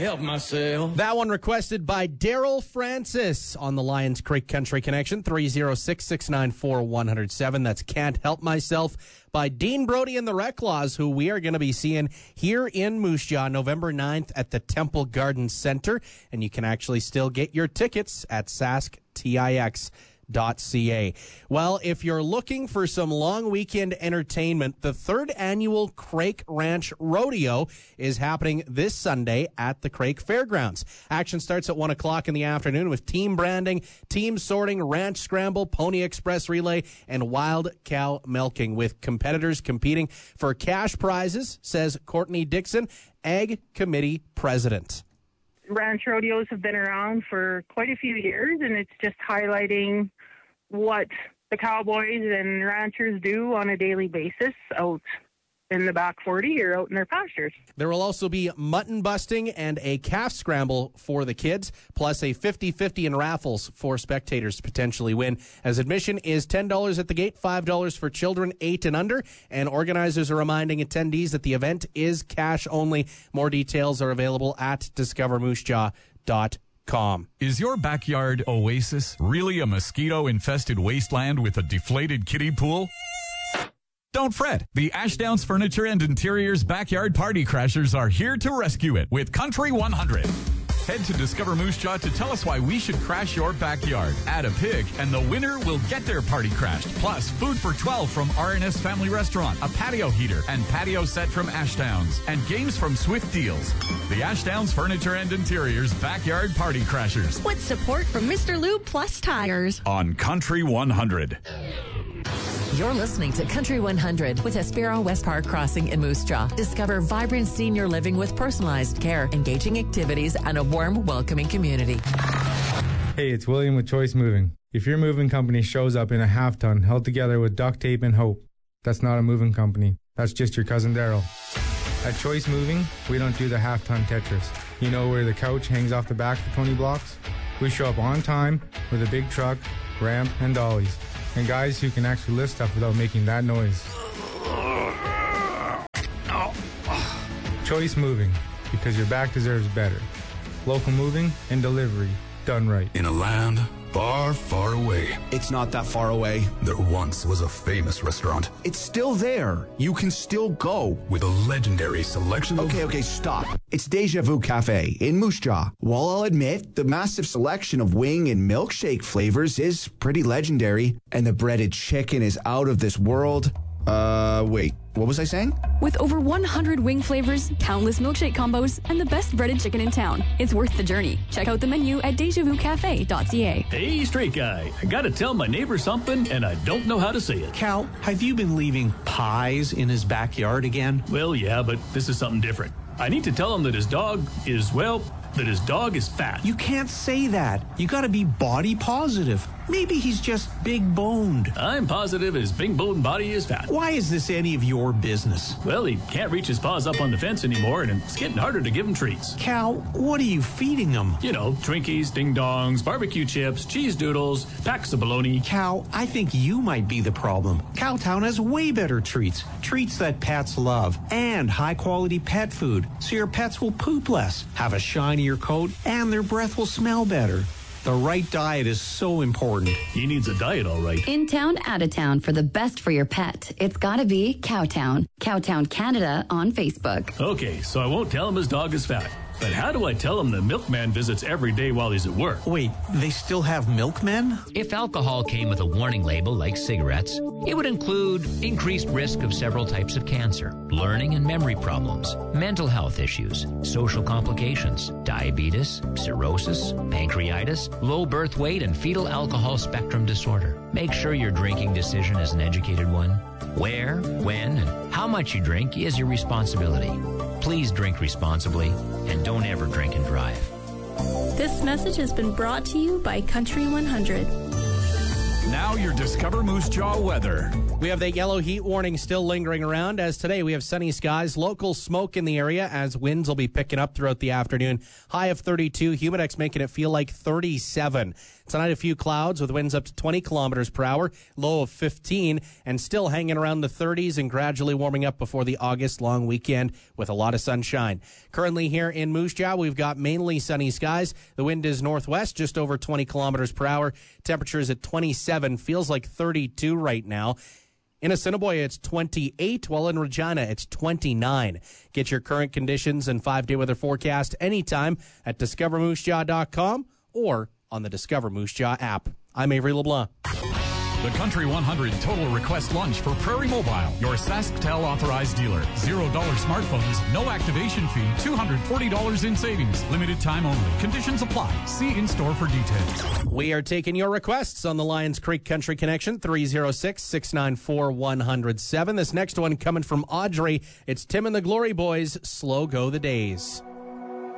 help myself. That one requested by Daryl Francis on the Lions Creek Country Connection, 306-694-107. That's Can't Help Myself by Dean Brody and the Reclaws, who we are going to be seeing here in Moose Jaw November 9th at the Temple Garden Center. And you can actually still get your tickets at SaskTIX.ca. Well, if you're looking for some long weekend entertainment, the third annual Crake Ranch Rodeo is happening this Sunday at the Crake Fairgrounds. Action starts at 1 o'clock in the afternoon with team branding, team sorting, ranch scramble, pony express relay, and wild cow milking, with competitors competing for cash prizes, says Courtney Dixon, Ag Committee President. Ranch rodeos have been around for quite a few years, and it's just highlighting what the cowboys and ranchers do on a daily basis out in the back 40 or out in their pastures. There will also be mutton busting and a calf scramble for the kids, plus a 50-50 in raffles for spectators to potentially win, as admission is $10 at the gate, $5 for children 8 and under, and organizers are reminding attendees that the event is cash only. More details are available at discovermoosejaw.com. Is your backyard oasis really a mosquito-infested wasteland with a deflated kiddie pool? Don't fret. The Ashdowns Furniture and Interiors Backyard Party Crashers are here to rescue it with Country 100. Head to Discover Moose Jaw to tell us why we should crash your backyard. Add a pig, and the winner will get their party crashed. Plus, food for 12 from R&S Family Restaurant, a patio heater and patio set from Ashdowns, and games from Swift Deals. The Ashdowns Furniture and Interiors Backyard Party Crashers. With support from Mr. Lube Plus Tires. On Country 100. You're listening to Country 100 with Aspero West Park Crossing in Moose Jaw. Discover vibrant senior living with personalized care, engaging activities, and a warm, welcoming community. Hey, it's William with Choice Moving. If your moving company shows up in a half-ton held together with duct tape and hope, that's not a moving company. That's just your cousin Daryl. At Choice Moving, we don't do the half-ton Tetris. You know where the couch hangs off the back of the 20 blocks? We show up on time with a big truck, ramp, and dollies. And guys who can actually lift stuff without making that noise. Choice Moving, because your back deserves better. Local moving and delivery done right. In a land far, far away. It's not that far away. There once was a famous restaurant. It's still there. You can still go. With a legendary selection of... Okay, stop. It's Deja Vu Cafe in Moose Jaw. While I'll admit, the massive selection of wing and milkshake flavors is pretty legendary, and the breaded chicken is out of this world. Wait, what was I saying? With over 100 wing flavors, countless milkshake combos, and the best breaded chicken in town, it's worth the journey. Check out the menu at DejaVuCafe.ca. Hey, straight guy, I gotta tell my neighbor something, and I don't know how to say it. Cal, have you been leaving pies in his backyard again? Well, yeah, but this is something different. I need to tell him that his dog is fat. You can't say that. You gotta be body positive. Maybe he's just big boned. I'm positive his big boned body is fat. Why is this any of your business? Well, he can't reach his paws up on the fence anymore, and it's getting harder to give him treats. Cal, what are you feeding him? You know, Twinkies, Ding Dongs, barbecue chips, cheese doodles, packs of bologna. Cal, I think you might be the problem. Cowtown has way better treats. Treats that pets love. And high-quality pet food, so your pets will poop less, have a shinier coat, and their breath will smell better. The right diet is so important. He needs a diet, all right. In town, out of town, for the best for your pet, it's gotta be Cowtown. Cowtown Canada on Facebook. Okay, so I won't tell him his dog is fat. But how do I tell him the milkman visits every day while he's at work? Wait, they still have milkmen? If alcohol came with a warning label like cigarettes, it would include increased risk of several types of cancer, learning and memory problems, mental health issues, social complications, diabetes, cirrhosis, pancreatitis, low birth weight, and fetal alcohol spectrum disorder. Make sure your drinking decision is an educated one. Where, when, and how much you drink is your responsibility. Please drink responsibly and don't ever drink and drive. This message has been brought to you by Country 100. Now your Discover Moose Jaw weather. We have that yellow heat warning still lingering around, as today we have sunny skies, local smoke in the area as winds will be picking up throughout the afternoon. High of 32, Humidex making it feel like 37. Tonight, a few clouds with winds up to 20 kilometers per hour, low of 15, and still hanging around the 30s and gradually warming up before the August long weekend with a lot of sunshine. Currently here in Moose Jaw, we've got mainly sunny skies. The wind is northwest, just over 20 kilometers per hour. Temperature is at 27, feels like 32 right now. In Assiniboia, it's 28, while in Regina, it's 29. Get your current conditions and 5-day weather forecast anytime at discovermoosejaw.com or on the Discover Moose Jaw app. I'm Avery LeBlanc. The Country 100 Total Request Lunch for Prairie Mobile, your SaskTel authorized dealer. $0 smartphones, no activation fee, $240 in savings. Limited time only. Conditions apply. See in-store for details. We are taking your requests on the Lions Creek Country Connection, 306-694-107. This next one coming from Audrey. It's Tim and the Glory Boys, Slow Go the Days.